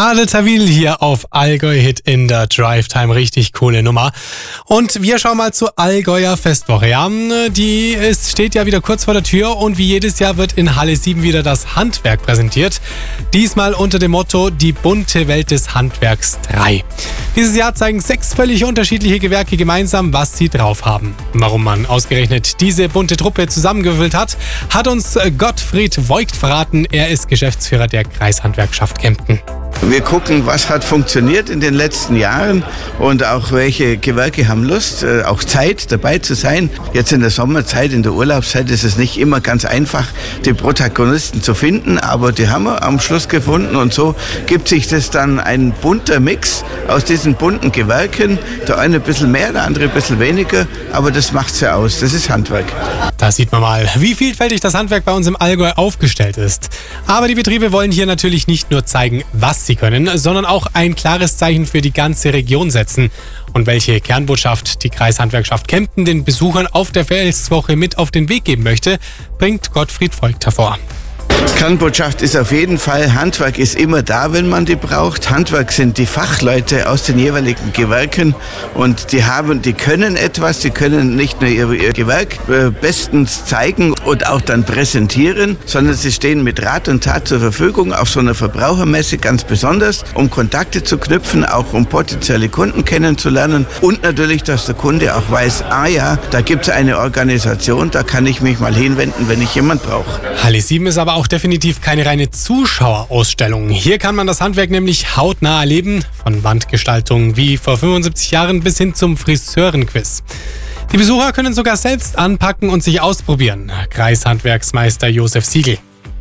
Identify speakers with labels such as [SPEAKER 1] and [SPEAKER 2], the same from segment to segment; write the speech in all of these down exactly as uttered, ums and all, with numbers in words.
[SPEAKER 1] Adel Tawil hier auf Allgäu Hit in der Drive Time. Richtig coole Nummer. Und wir schauen mal zur Allgäuer Festwoche. Ja, die ist, steht ja wieder kurz vor der Tür und wie jedes Jahr wird in Halle sieben wieder das Handwerk präsentiert. Diesmal unter dem Motto Die bunte Welt des Handwerks drei. Dieses Jahr zeigen sechs völlig unterschiedliche Gewerke gemeinsam, was sie drauf haben. Warum man ausgerechnet diese bunte Truppe zusammengewürfelt hat, hat uns Gottfried Voigt verraten. Er ist Geschäftsführer der Kreishandwerkschaft Kempten.
[SPEAKER 2] Wir gucken, was hat funktioniert in den letzten Jahren und auch welche Gewerke haben Lust, auch Zeit dabei zu sein. Jetzt in der Sommerzeit, in der Urlaubszeit ist es nicht immer ganz einfach, die Protagonisten zu finden, aber die haben wir am Schluss gefunden und so gibt sich das dann ein bunter Mix aus diesen bunten Gewerken. Der eine ein bisschen mehr, der andere ein bisschen weniger, aber das macht's ja aus. Das ist Handwerk.
[SPEAKER 1] Da sieht man mal, wie vielfältig das Handwerk bei uns im Allgäu aufgestellt ist. Aber die Betriebe wollen hier natürlich nicht nur zeigen, was sie können, sondern auch ein klares Zeichen für die ganze Region setzen. Und welche Kernbotschaft die Kreishandwerkschaft Kempten den Besuchern auf der Festwoche mit auf den Weg geben möchte, bringt Gottfried Voigt hervor.
[SPEAKER 2] Kernbotschaft ist auf jeden Fall, Handwerk ist immer da, wenn man die braucht. Handwerk sind die Fachleute aus den jeweiligen Gewerken und die haben, die können etwas, die können nicht nur ihr, ihr Gewerk äh, bestens zeigen und auch dann präsentieren, sondern sie stehen mit Rat und Tat zur Verfügung, auf so einer Verbrauchermesse ganz besonders, um Kontakte zu knüpfen, auch um potenzielle Kunden kennenzulernen und natürlich, dass der Kunde auch weiß, ah ja, da gibt es eine Organisation, da kann ich mich mal hinwenden, wenn ich jemand brauche.
[SPEAKER 1] Halle sieben ist aber auch definitiv keine reine Zuschauerausstellung. Hier kann man das Handwerk nämlich hautnah erleben, von Wandgestaltung wie vor fünfundsiebzig Jahren bis hin zum Friseurenquiz. Die Besucher können sogar selbst anpacken und sich ausprobieren. Kreishandwerksmeister Josef Siegel.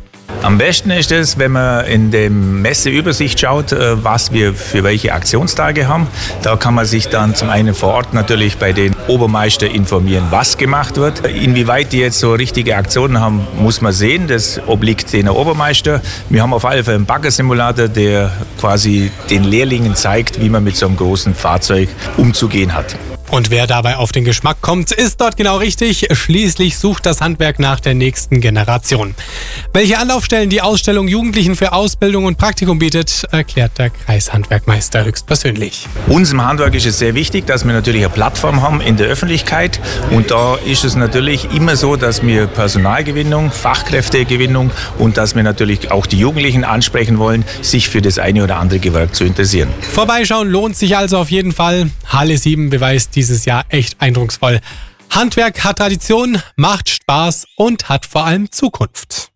[SPEAKER 3] Am besten ist es, wenn man in der Messeübersicht schaut, was wir für welche Aktionstage haben. Da kann man sich dann zum einen vor Ort natürlich bei den Obermeister informieren, was gemacht wird. Inwieweit die jetzt so richtige Aktionen haben, muss man sehen. Das obliegt den Obermeister. Wir haben auf alle Fälle einen Baggersimulator, der quasi den Lehrlingen zeigt, wie man mit so einem großen Fahrzeug umzugehen hat.
[SPEAKER 1] Und wer dabei auf den Geschmack kommt, ist dort genau richtig. Schließlich sucht das Handwerk nach der nächsten Generation. Welche Anlaufstellen die Ausstellung Jugendlichen für Ausbildung und Praktikum bietet, erklärt der Kreishandwerkmeister höchstpersönlich.
[SPEAKER 3] Uns im Handwerk ist es sehr wichtig, dass wir natürlich eine Plattform haben in der Öffentlichkeit. Und da ist es natürlich immer so, dass wir Personalgewinnung, Fachkräftegewinnung und dass wir natürlich auch die Jugendlichen ansprechen wollen, sich für das eine oder andere Gewerk zu interessieren.
[SPEAKER 1] Vorbeischauen lohnt sich also auf jeden Fall. Halle sieben beweist die dieses Jahr echt eindrucksvoll. Handwerk hat Tradition, macht Spaß und hat vor allem Zukunft.